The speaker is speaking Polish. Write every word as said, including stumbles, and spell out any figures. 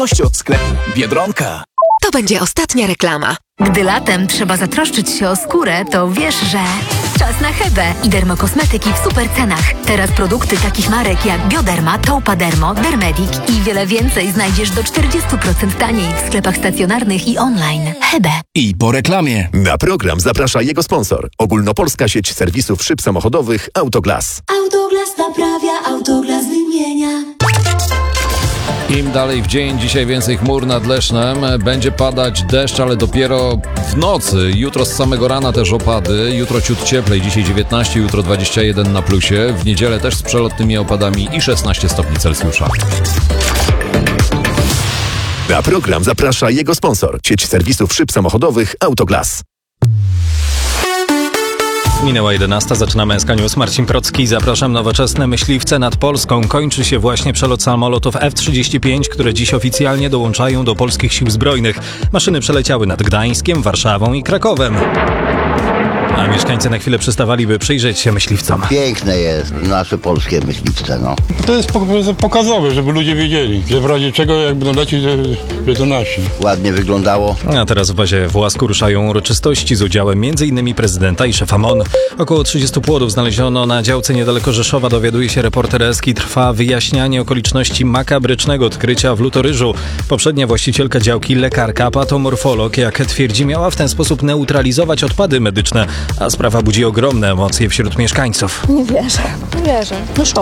od sklepu Biedronka. To będzie ostatnia reklama. Gdy latem trzeba zatroszczyć się o skórę, to wiesz, że... Czas na Hebę i dermokosmetyki w super cenach. Teraz produkty takich marek jak Bioderma, Taupadermo, Dermedic i wiele więcej znajdziesz do czterdzieści procent taniej w sklepach stacjonarnych i online. Hebe. I po reklamie. Na program zaprasza jego sponsor. Ogólnopolska sieć serwisów szyb samochodowych Autoglas. Autoglas naprawia, Autoglas wymienia. Im dalej w dzień, dzisiaj więcej chmur nad Lesznem. Będzie padać deszcz, ale dopiero w nocy. Jutro z samego rana też opady. Jutro ciut cieplej, dzisiaj dziewiętnaście, jutro dwadzieścia jeden na plusie. W niedzielę też z przelotnymi opadami i szesnaście stopni Celsjusza. Na program zaprasza jego sponsor. Sieć serwisów szyb samochodowych Autoglas. Minęła jedenasta, zaczynamy S K News. Marcin Procki, zapraszam. Nowoczesne myśliwce nad Polską. Kończy się właśnie przelot samolotów F trzydzieści pięć, które dziś oficjalnie dołączają do polskich sił zbrojnych. Maszyny przeleciały nad Gdańskiem, Warszawą i Krakowem. A mieszkańcy na chwilę przystawali, by przyjrzeć się myśliwcom. Piękne jest nasze polskie myśliwce, no. To jest pokazowe, żeby ludzie wiedzieli, że w razie czego jak będą lecieć, że to nasi. Ładnie wyglądało. A teraz w bazie w Łasku ruszają uroczystości z udziałem m.in. prezydenta i szefa M O N. Około trzydziestu płodów znaleziono na działce niedaleko Rzeszowa, dowiaduje się reporter Eski. Trwa wyjaśnianie okoliczności makabrycznego odkrycia w Lutoryżu. Poprzednia właścicielka działki, lekarka, patomorfolog, jak twierdzi, miała w ten sposób neutralizować odpady medyczne, a sprawa budzi ogromne emocje wśród mieszkańców. Nie wierzę, nie wierzę. No szok.